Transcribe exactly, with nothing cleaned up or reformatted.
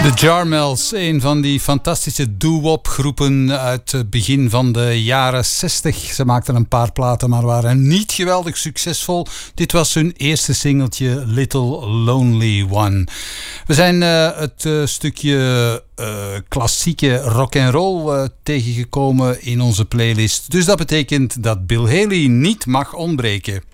De Jarmels, een van die fantastische doo-wop groepen uit het begin van de jaren zestig. Ze maakten een paar platen, maar waren niet geweldig succesvol. Dit was hun eerste singeltje, Little Lonely One. We zijn uh, het uh, stukje uh, klassieke rock'n'roll uh, tegengekomen in onze playlist. Dus dat betekent dat Bill Haley niet mag ontbreken.